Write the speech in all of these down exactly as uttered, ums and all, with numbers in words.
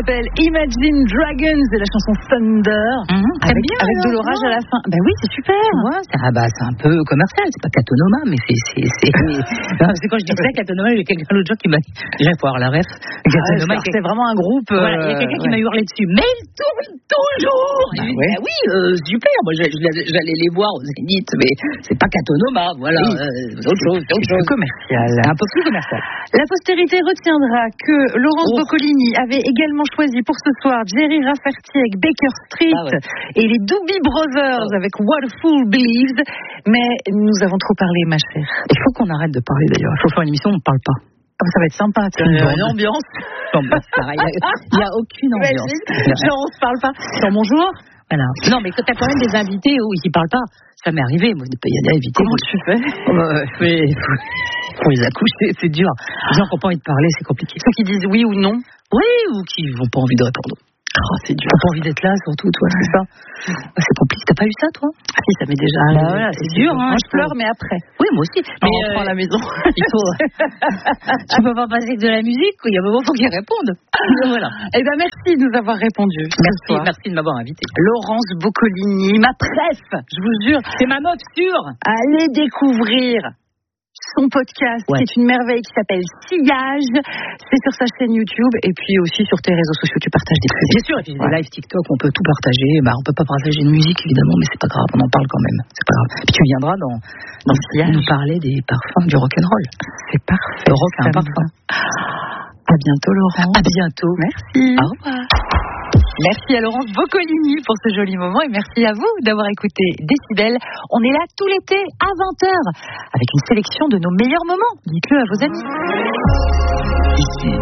s'appelle Imagine Dragons de la chanson Thunder. Mmh, avec bien, avec de alors, l'orage non. à la fin. Ben oui, c'est super. Ouais, c'est, ah bah, c'est un peu commercial, c'est pas Katonoma, mais c'est. c'est, c'est... non, c'est quand je dis ça, Katonoma, il y a quelqu'un d'autre jour qui m'a dit. Déjà, il faut avoir la ref. Katonoma, ah, c'est vraiment un groupe. Euh... Voilà, il y a quelqu'un qui ouais. m'a hurlé dessus. Mais il tourne toujours. Ah, dit, ouais. bah oui, euh, super. Moi, j'allais, j'allais les voir au Zénith, mais c'est pas Katonoma. Voilà, oui. euh, c'est autre chose. C'est autre chose. Commercial. Un peu plus commercial. La postérité retiendra que Laurence oh. Boccolini avait également choisi pour ce soir Jerry Rafferty avec Baker Street ah ouais. et les Doobie Brothers ah ouais. avec What a Fool Believes. Mais nous avons trop parlé, ma chère. Il faut qu'on arrête de parler d'ailleurs. Il faut faire une émission où on ne parle pas. Ah, ça va être sympa. Il y a une ambiance. Il n'y a aucune ambiance. Genre, on ne se parle pas. Genre, bonjour. Voilà. Non, mais quand tu as quand même des invités où ils ne parlent pas, ça m'est arrivé. Moi, il y a des invités. Comment tu fais Il faut les accoucher, c'est dur. Les gens qui n'ont pas envie de parler, c'est compliqué. Ceux qui disent oui ou non. Oui, ou qui n'ont pas envie de répondre. Oh, c'est dur. T'as pas envie d'être là, surtout, toi, c'est ça. C'est compliqué. T'as pas eu ça, toi? Ah si, ça m'est déjà arrivé. Bah, voilà, c'est, c'est dur, hein. Moi, je pleure, mais après. Oui, moi aussi. Mais on rentre euh, à la maison. Il faut. Tu peux pas passer de la musique, il y a un moment, il faut qu'ils répondent. Voilà. Eh ben, merci de nous avoir répondu. Merci, merci de m'avoir invité. Laurence Boccolini, ma pref, je vous jure. C'est ma meuf sûre. Allez découvrir son podcast, ouais. C'est une merveille qui s'appelle Sillage. C'est sur sa chaîne YouTube et puis aussi sur tes réseaux sociaux. Tu partages des trucs. Bien sûr, et puis ouais. Des live TikTok, on peut tout partager. Bah, on peut pas partager de musique évidemment, mais c'est pas grave, on en parle quand même. C'est pas grave. Puis tu viendras dans, dans Sillage nous parler des parfums du rock'n'roll. C'est parfait. Le rock a un parfum. À bientôt, Laurence. À bientôt. Merci. Au revoir. Merci à Laurence Boccolini pour ce joli moment et merci à vous d'avoir écouté Décibel. On est là tout l'été à vingt heures avec une sélection de nos meilleurs moments. Dites-le à vos amis. Ici.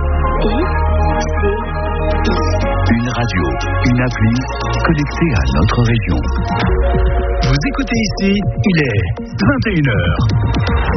Une radio, une appli connectée à notre région. Vous écoutez ici, il est vingt et une heures.